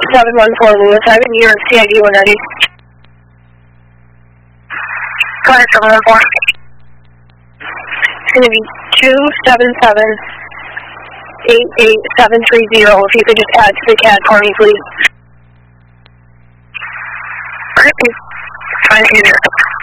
714 Lewis Ivan, you're on CID 190. Go ahead, 714. It's going to be 277-88730. If you could just add to the CAD for me, please. Okay. Fine,